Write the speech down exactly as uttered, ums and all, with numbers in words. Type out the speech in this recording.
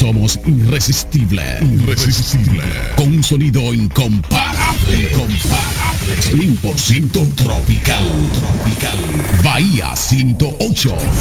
Somos irresistibles, irresistibles, con un sonido incomparable, incomparable, cien por ciento tropical, tropical. Bahía ciento ocho,